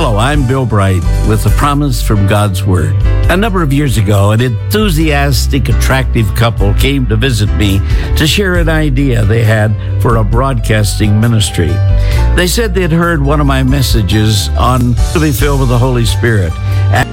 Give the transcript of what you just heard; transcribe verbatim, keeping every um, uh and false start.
Hello, I'm Bill Bright with a promise from God's Word. A number of years ago, an enthusiastic, attractive couple came to visit me to share an idea they had for a broadcasting ministry. They said they had heard one of my messages on to be filled with the Holy Spirit. And